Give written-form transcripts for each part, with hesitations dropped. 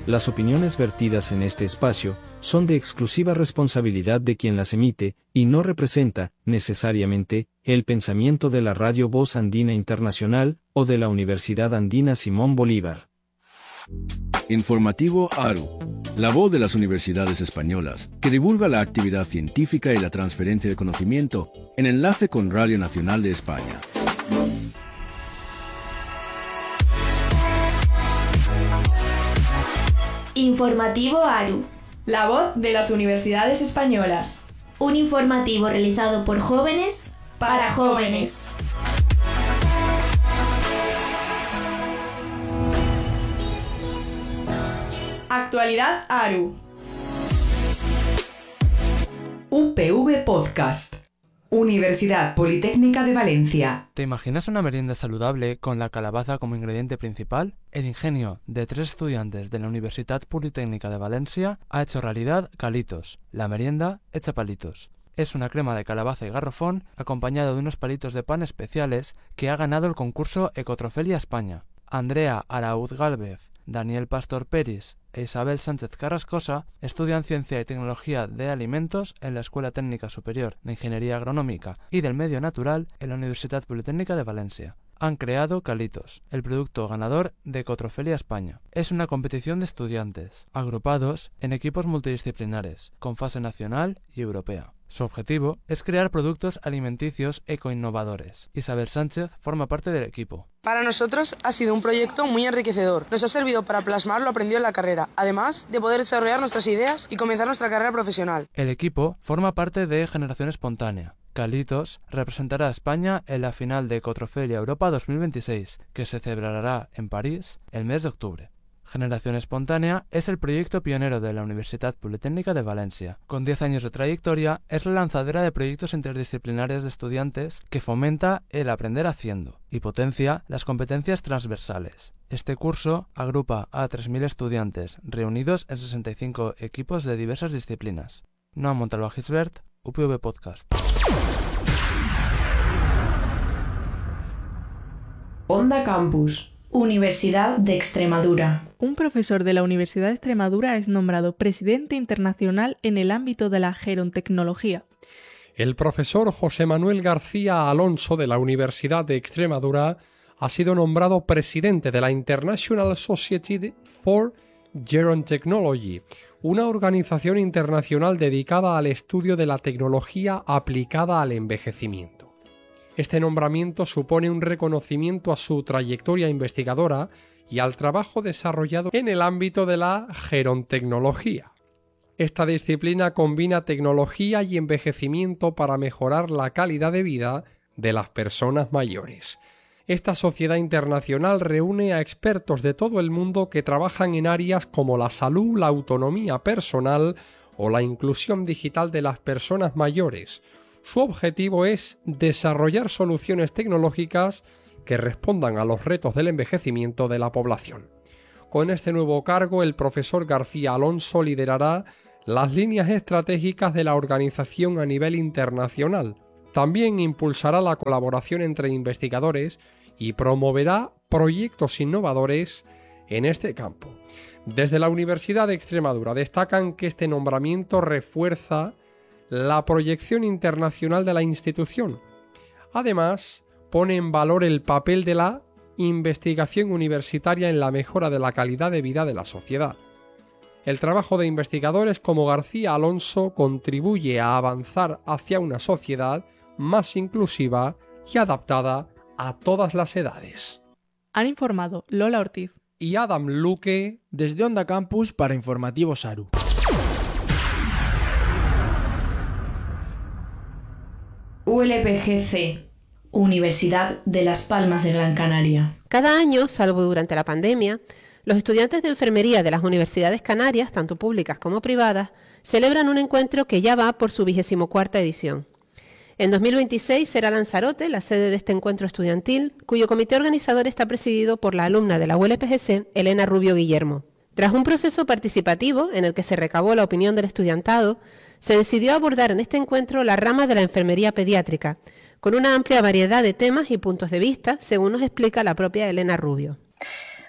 Las opiniones vertidas en este espacio son de exclusiva responsabilidad de quien las emite, y no representa, necesariamente, el pensamiento de la Radio Voz Andina Internacional o de la Universidad Andina Simón Bolívar. Informativo ARU, la voz de las universidades españolas, que divulga la actividad científica y la transferencia de conocimiento en enlace con Radio Nacional de España. Informativo ARU, la voz de las universidades españolas. Un informativo realizado por jóvenes para jóvenes. Actualidad ARU. UPV Podcast. Universidad Politécnica de Valencia. ¿Te imaginas una merienda saludable con la calabaza como ingrediente principal? El ingenio de 3 estudiantes de la Universidad Politécnica de Valencia ha hecho realidad Calitos, la merienda hecha palitos. Es una crema de calabaza y garrofón acompañado de unos palitos de pan especiales que ha ganado el concurso Ecotrofelia España. Andrea Araúz Gálvez, Daniel Pastor Peris e Isabel Sánchez Carrascosa estudian Ciencia y Tecnología de Alimentos en la Escuela Técnica Superior de Ingeniería Agronómica y del Medio Natural en la Universidad Politécnica de Valencia. Han creado Calitos, el producto ganador de Ecotrofelia España. Es una competición de estudiantes, agrupados en equipos multidisciplinares, con fase nacional y europea. Su objetivo es crear productos alimenticios ecoinnovadores. Isabel Sánchez forma parte del equipo. Para nosotros ha sido un proyecto muy enriquecedor. Nos ha servido para plasmar lo aprendido en la carrera, además de poder desarrollar nuestras ideas y comenzar nuestra carrera profesional. El equipo forma parte de Generación Espontánea. Calitos representará a España en la final de Ecotrofelia Europa 2026, que se celebrará en París el mes de octubre. Generación Espontánea es el proyecto pionero de la Universidad Politécnica de Valencia. Con 10 años de trayectoria, es la lanzadera de proyectos interdisciplinares de estudiantes que fomenta el aprender haciendo y potencia las competencias transversales. Este curso agrupa a 3.000 estudiantes reunidos en 65 equipos de diversas disciplinas. Noa Montalbán Gisbert, UPV Podcast. Onda Campus. Universidad de Extremadura. Un profesor de la Universidad de Extremadura es nombrado presidente internacional en el ámbito de la gerontecnología. El profesor José Manuel García Alonso de la Universidad de Extremadura ha sido nombrado presidente de la International Society for Gerontechnology, una organización internacional dedicada al estudio de la tecnología aplicada al envejecimiento. Este nombramiento supone un reconocimiento a su trayectoria investigadora y al trabajo desarrollado en el ámbito de la gerontecnología. Esta disciplina combina tecnología y envejecimiento para mejorar la calidad de vida de las personas mayores. Esta sociedad internacional reúne a expertos de todo el mundo que trabajan en áreas como la salud, la autonomía personal o la inclusión digital de las personas mayores. Su objetivo es desarrollar soluciones tecnológicas que respondan a los retos del envejecimiento de la población. Con este nuevo cargo, el profesor García Alonso liderará las líneas estratégicas de la organización a nivel internacional. También impulsará la colaboración entre investigadores y promoverá proyectos innovadores en este campo. Desde la Universidad de Extremadura destacan que este nombramiento refuerza la proyección internacional de la institución. Además, pone en valor el papel de la investigación universitaria en la mejora de la calidad de vida de la sociedad. El trabajo de investigadores como García Alonso contribuye a avanzar hacia una sociedad más inclusiva y adaptada a todas las edades. Han informado Lola Ortiz y Adam Luque desde Onda Campus para Informativos ARU. ULPGC, Universidad de Las Palmas de Gran Canaria. Cada año, salvo durante la pandemia, los estudiantes de enfermería de las universidades canarias, tanto públicas como privadas, celebran un encuentro que ya va por su 24ª edición. En 2026 será Lanzarote la sede de este encuentro estudiantil, cuyo comité organizador está presidido por la alumna de la ULPGC, Elena Rubio Guillermo. Tras un proceso participativo en el que se recabó la opinión del estudiantado, se decidió abordar en este encuentro la rama de la enfermería pediátrica, con una amplia variedad de temas y puntos de vista, según nos explica la propia Elena Rubio.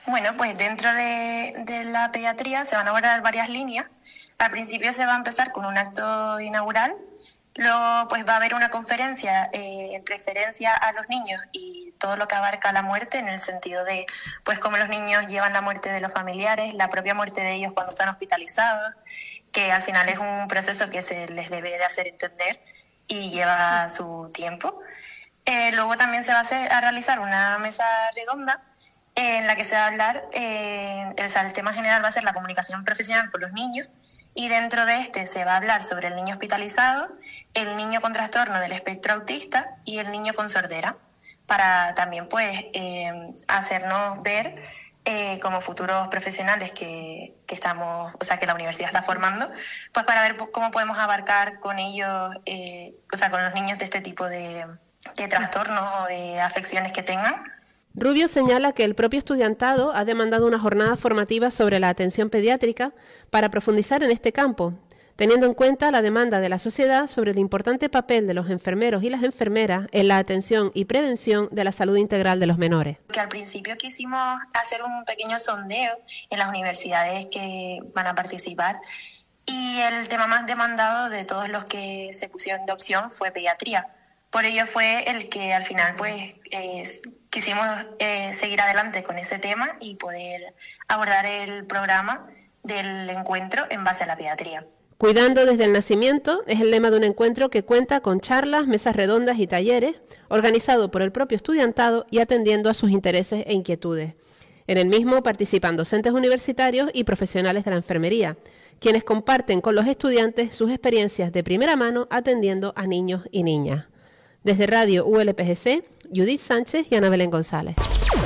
Bueno, pues dentro de la pediatría se van a abordar varias líneas. Al principio se va a empezar con un acto inaugural. Luego pues va a haber una conferencia en referencia a los niños y todo lo que abarca la muerte, en el sentido de pues cómo los niños llevan la muerte de los familiares, la propia muerte de ellos cuando están hospitalizados, que al final es un proceso que se les debe de hacer entender y lleva su tiempo. Luego también se va a realizar una mesa redonda en la que se va a hablar, el tema general va a ser la comunicación profesional con los niños. Y dentro de este se va a hablar sobre el niño hospitalizado, el niño con trastorno del espectro autista y el niño con sordera, para también pues hacernos ver como futuros profesionales que estamos, o sea, que la universidad está formando, pues para ver cómo podemos abarcar con ellos, o sea, con los niños de este tipo de trastornos o de afecciones que tengan. Rubio señala que el propio estudiantado ha demandado una jornada formativa sobre la atención pediátrica para profundizar en este campo, teniendo en cuenta la demanda de la sociedad sobre el importante papel de los enfermeros y las enfermeras en la atención y prevención de la salud integral de los menores. Que al principio quisimos hacer un pequeño sondeo en las universidades que van a participar y el tema más demandado de todos los que se pusieron de opción fue pediatría. Por ello fue el que al final pues quisimos seguir adelante con ese tema y poder abordar el programa del encuentro en base a la pediatría. Cuidando desde el nacimiento es el lema de un encuentro que cuenta con charlas, mesas redondas y talleres, organizado por el propio estudiantado y atendiendo a sus intereses e inquietudes. En el mismo participan docentes universitarios y profesionales de la enfermería, quienes comparten con los estudiantes sus experiencias de primera mano atendiendo a niños y niñas. Desde Radio ULPGC, Judith Sánchez y Ana Belén González.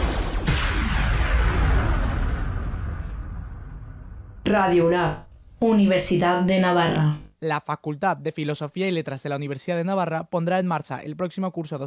Radio UNAV, Universidad de Navarra. La Facultad de Filosofía y Letras de la Universidad de Navarra pondrá en marcha el próximo curso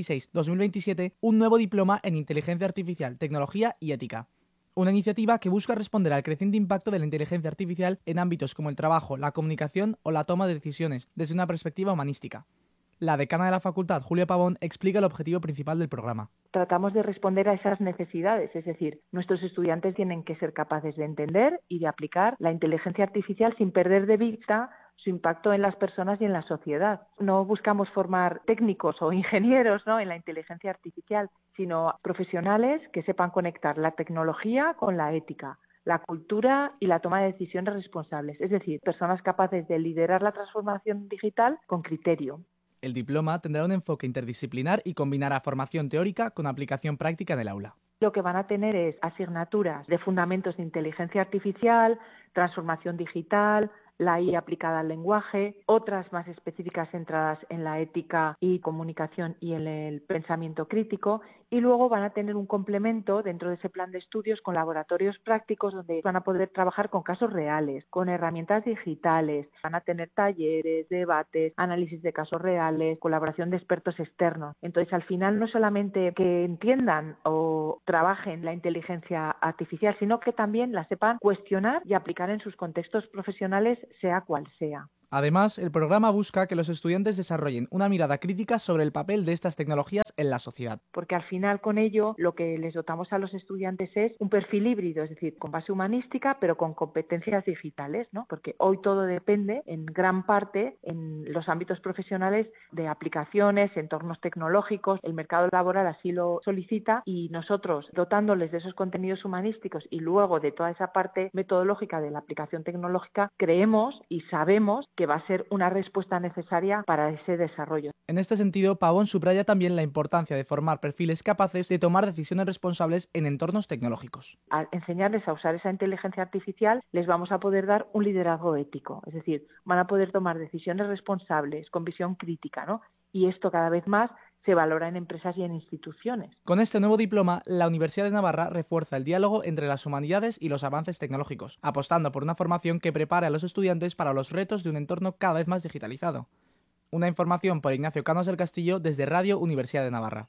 2026-2027 un nuevo diploma en Inteligencia Artificial, Tecnología y Ética. Una iniciativa que busca responder al creciente impacto de la inteligencia artificial en ámbitos como el trabajo, la comunicación o la toma de decisiones desde una perspectiva humanística. La decana de la facultad, Julia Pavón, explica el objetivo principal del programa. Tratamos de responder a esas necesidades, es decir, nuestros estudiantes tienen que ser capaces de entender y de aplicar la inteligencia artificial sin perder de vista su impacto en las personas y en la sociedad. No buscamos formar técnicos o ingenieros, ¿no?, en la inteligencia artificial, sino profesionales que sepan conectar la tecnología con la ética, la cultura y la toma de decisiones responsables, es decir, personas capaces de liderar la transformación digital con criterio. El diploma tendrá un enfoque interdisciplinar y combinará formación teórica con aplicación práctica en el aula. Lo que van a tener es asignaturas de fundamentos de inteligencia artificial, transformación digital, la IA aplicada al lenguaje, otras más específicas centradas en la ética y comunicación y en el pensamiento crítico, y luego van a tener un complemento dentro de ese plan de estudios con laboratorios prácticos donde van a poder trabajar con casos reales, con herramientas digitales, van a tener talleres, debates, análisis de casos reales, colaboración de expertos externos. Entonces, al final, no solamente que entiendan o trabajen la inteligencia artificial, sino que también la sepan cuestionar y aplicar en sus contextos profesionales, sea cual sea. Además, el programa busca que los estudiantes desarrollen una mirada crítica sobre el papel de estas tecnologías en la sociedad. Porque al final con ello lo que les dotamos a los estudiantes es un perfil híbrido, es decir, con base humanística pero con competencias digitales, ¿no? Porque hoy todo depende en gran parte en los ámbitos profesionales de aplicaciones, entornos tecnológicos, el mercado laboral así lo solicita y nosotros dotándoles de esos contenidos humanísticos y luego de toda esa parte metodológica de la aplicación tecnológica, creemos y sabemos que va a ser una respuesta necesaria para ese desarrollo. En este sentido, Pavón subraya también la importancia de formar perfiles capaces de tomar decisiones responsables en entornos tecnológicos. Al enseñarles a usar esa inteligencia artificial, les vamos a poder dar un liderazgo ético, es decir, van a poder tomar decisiones responsables con visión crítica, ¿no? Y esto cada vez más se valora en empresas y en instituciones. Con este nuevo diploma, la Universidad de Navarra refuerza el diálogo entre las humanidades y los avances tecnológicos, apostando por una formación que prepare a los estudiantes para los retos de un entorno cada vez más digitalizado. Una información por Ignacio Canos del Castillo desde Radio Universidad de Navarra.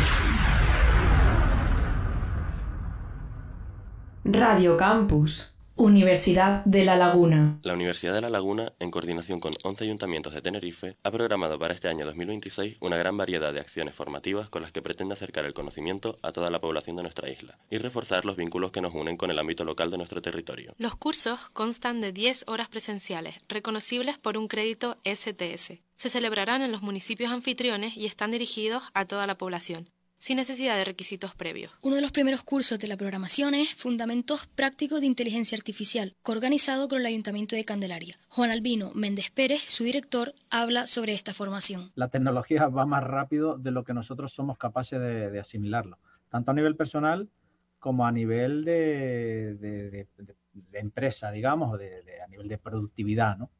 Radio Campus. Universidad de La Laguna. La Universidad de La Laguna, en coordinación con 11 ayuntamientos de Tenerife, ha programado para este año 2026 una gran variedad de acciones formativas con las que pretende acercar el conocimiento a toda la población de nuestra isla y reforzar los vínculos que nos unen con el ámbito local de nuestro territorio. Los cursos constan de 10 horas presenciales, reconocibles por un crédito STS. Se celebrarán en los municipios anfitriones y están dirigidos a toda la población, sin necesidad de requisitos previos. Uno de los primeros cursos de la programación es Fundamentos Prácticos de Inteligencia Artificial, coorganizado con el Ayuntamiento de Candelaria. Juan Albino Méndez Pérez, su director, habla sobre esta formación. La tecnología va más rápido de lo que nosotros somos capaces de asimilarlo, tanto a nivel personal como a nivel de empresa, digamos, a nivel de productividad, ¿no?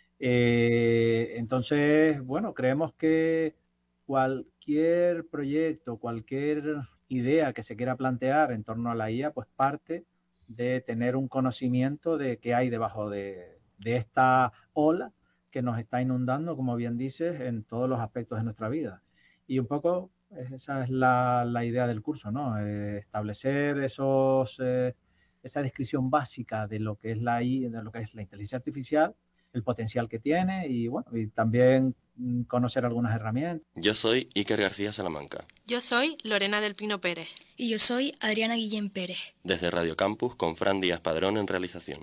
Entonces, bueno, creemos que cualquier proyecto, cualquier idea que se quiera plantear en torno a la IA, pues parte de tener un conocimiento de qué hay debajo de esta ola que nos está inundando, como bien dices, en todos los aspectos de nuestra vida. Y un poco esa es la idea del curso, ¿no? Establecer esa descripción básica de lo que es la IA, de lo que es la inteligencia artificial, el potencial que tiene y, bueno, y también conocer algunas herramientas. Yo soy Iker García Salamanca. Yo soy Lorena del Pino Pérez. Y yo soy Adriana Guillén Pérez. Desde Radio Campus, con Fran Díaz Padrón en realización.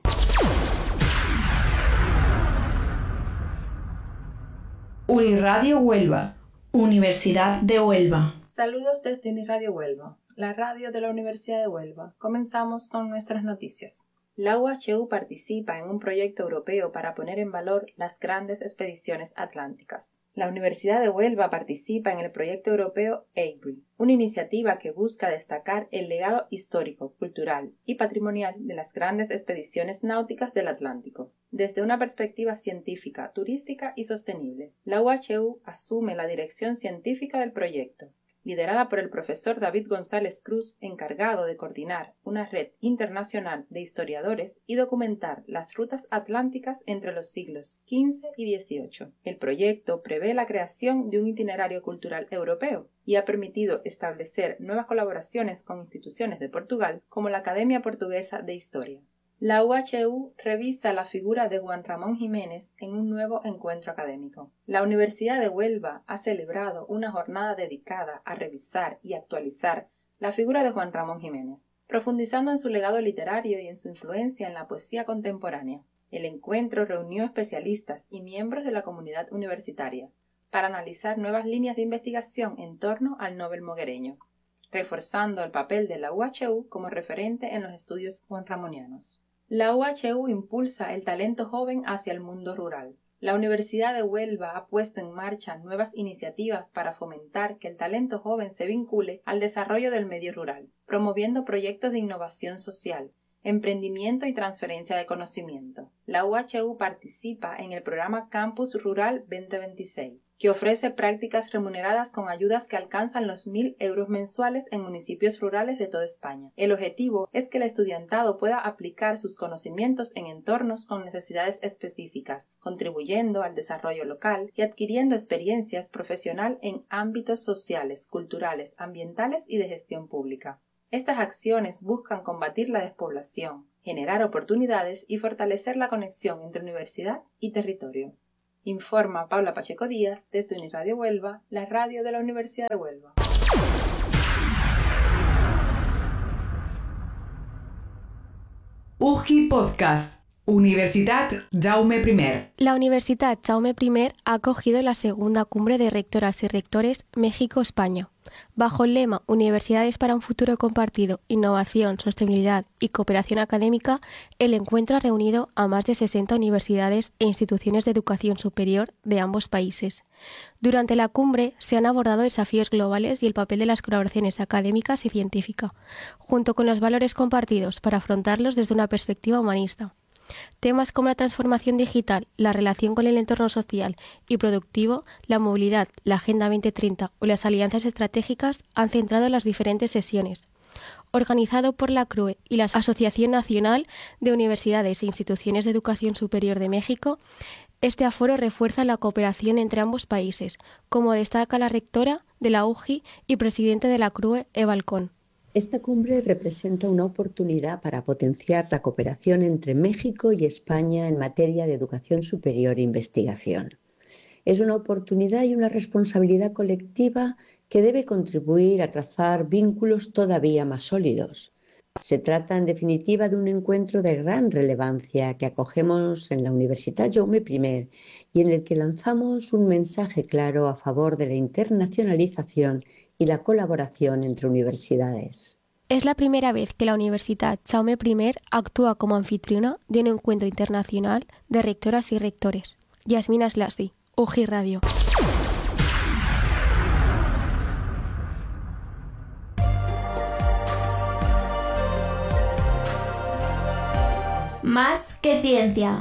Uniradio Huelva. Universidad de Huelva. Saludos desde Uniradio Huelva, la radio de la Universidad de Huelva. Comenzamos con nuestras noticias. La UHU participa en un proyecto europeo para poner en valor las grandes expediciones atlánticas. La Universidad de Huelva participa en el proyecto europeo Avery, una iniciativa que busca destacar el legado histórico, cultural y patrimonial de las grandes expediciones náuticas del Atlántico, desde una perspectiva científica, turística y sostenible. La UHU asume la dirección científica del proyecto, liderada por el profesor David González Cruz, encargado de coordinar una red internacional de historiadores y documentar las rutas atlánticas entre los siglos XV y XVIII. El proyecto prevé la creación de un itinerario cultural europeo y ha permitido establecer nuevas colaboraciones con instituciones de Portugal, como la Academia Portuguesa de Historia. La UHU revisa la figura de Juan Ramón Jiménez en un nuevo encuentro académico. La Universidad de Huelva ha celebrado una jornada dedicada a revisar y actualizar la figura de Juan Ramón Jiménez, profundizando en su legado literario y en su influencia en la poesía contemporánea. El encuentro reunió especialistas y miembros de la comunidad universitaria para analizar nuevas líneas de investigación en torno al Nobel moguereño, reforzando el papel de la UHU como referente en los estudios juanramonianos. La UHU impulsa el talento joven hacia el mundo rural. La Universidad de Huelva ha puesto en marcha nuevas iniciativas para fomentar que el talento joven se vincule al desarrollo del medio rural, promoviendo proyectos de innovación social, emprendimiento y transferencia de conocimiento. La UHU participa en el programa Campus Rural 2026, que ofrece prácticas remuneradas con ayudas que alcanzan los 1.000 euros mensuales en municipios rurales de toda España. El objetivo es que el estudiantado pueda aplicar sus conocimientos en entornos con necesidades específicas, contribuyendo al desarrollo local y adquiriendo experiencias profesionales en ámbitos sociales, culturales, ambientales y de gestión pública. Estas acciones buscan combatir la despoblación, generar oportunidades y fortalecer la conexión entre universidad y territorio. Informa Paula Pacheco Díaz desde Uniradio Huelva, la radio de la Universidad de Huelva. UGI Podcast. Universitat Jaume I. La Universitat Jaume I ha acogido la segunda cumbre de rectoras y rectores México-España. Bajo el lema Universidades para un futuro compartido, innovación, sostenibilidad y cooperación académica, el encuentro ha reunido a más de 60 universidades e instituciones de educación superior de ambos países. Durante la cumbre se han abordado desafíos globales y el papel de las colaboraciones académicas y científicas, junto con los valores compartidos para afrontarlos desde una perspectiva humanista. Temas como la transformación digital, la relación con el entorno social y productivo, la movilidad, la Agenda 2030 o las alianzas estratégicas han centrado las diferentes sesiones. Organizado por la CRUE y la Asociación Nacional de Universidades e Instituciones de Educación Superior de México, este aforo refuerza la cooperación entre ambos países, como destaca la rectora de la UGI y presidente de la CRUE, Eva Alcón. Esta cumbre representa una oportunidad para potenciar la cooperación entre México y España en materia de educación superior e investigación. Es una oportunidad y una responsabilidad colectiva que debe contribuir a trazar vínculos todavía más sólidos. Se trata, en definitiva, de un encuentro de gran relevancia que acogemos en la Universitat Jaume I y en el que lanzamos un mensaje claro a favor de la internacionalización y la colaboración entre universidades. Es la primera vez que la Universitat Jaume I actúa como anfitriona de un encuentro internacional de rectoras y rectores. Yasmina Slassi, UGI Radio. Más que ciencia.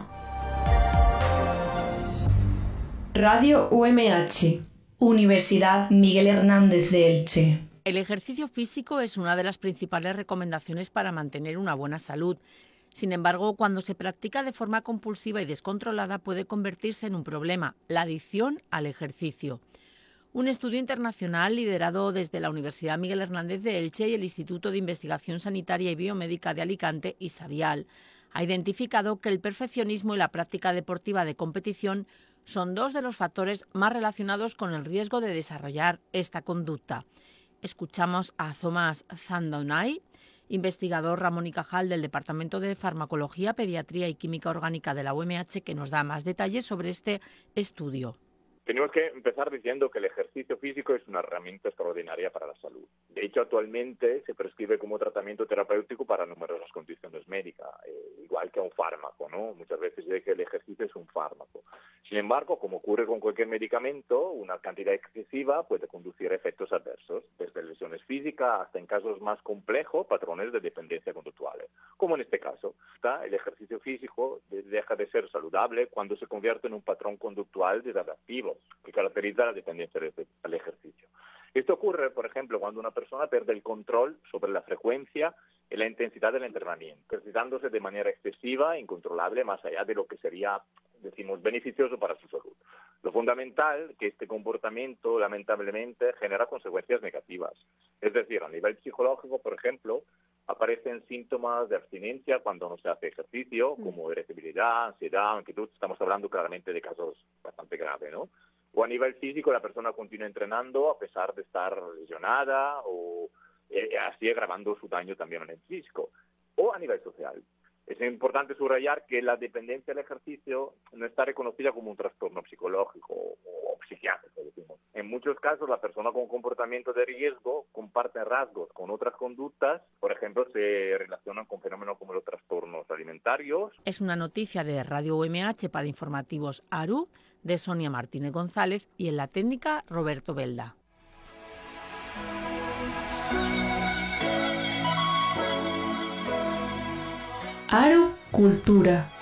Radio UMH, Universidad Miguel Hernández de Elche. El ejercicio físico es una de las principales recomendaciones para mantener una buena salud. Sin embargo, cuando se practica de forma compulsiva y descontrolada puede convertirse en un problema, la adicción al ejercicio. Un estudio internacional liderado desde la Universidad Miguel Hernández de Elche y el Instituto de Investigación Sanitaria y Biomédica de Alicante, ISABIAL, ha identificado que el perfeccionismo y la práctica deportiva de competición son dos de los factores más relacionados con el riesgo de desarrollar esta conducta. Escuchamos a Thomas Zandonay, investigador Ramón y Cajal del Departamento de Farmacología, Pediatría y Química Orgánica de la UMH, que nos da más detalles sobre este estudio. Tenemos que empezar diciendo que el ejercicio físico es una herramienta extraordinaria para la salud. De hecho, actualmente se prescribe como tratamiento terapéutico para numerosas condiciones médicas, igual que un fármaco, ¿no? Muchas veces se dice que el ejercicio es un fármaco. Sin embargo, como ocurre con cualquier medicamento, una cantidad excesiva puede conducir a efectos adversos, desde lesiones físicas hasta, en casos más complejos, patrones de dependencia conductuales. Como en este caso, el ejercicio físico deja de ser saludable cuando se convierte en un patrón conductual desadaptativo, que caracteriza la dependencia al ejercicio. Esto ocurre, por ejemplo, cuando una persona pierde el control sobre la frecuencia y la intensidad del entrenamiento, ejercitándose de manera excesiva e incontrolable más allá de lo que sería, decimos, beneficioso para su salud. Lo fundamental es que este comportamiento, lamentablemente, genera consecuencias negativas. Es decir, a nivel psicológico, por ejemplo, aparecen síntomas de abstinencia cuando no se hace ejercicio, como irritabilidad, ansiedad, inquietud. Estamos hablando claramente de casos bastante graves, ¿no? O a nivel físico, la persona continúa entrenando a pesar de estar lesionada o así agravando su daño también en el físico. O a nivel social. Es importante subrayar que la dependencia del ejercicio no está reconocida como un trastorno psicológico o psiquiátrico, decimos. En muchos casos, la persona con comportamiento de riesgo comparte rasgos con otras conductas. Por ejemplo, se relacionan con fenómenos como los trastornos alimentarios. Es una noticia de Radio UMH para Informativos ARU, de Sonia Martínez González, y en la técnica Roberto Belda. ARU Cultura.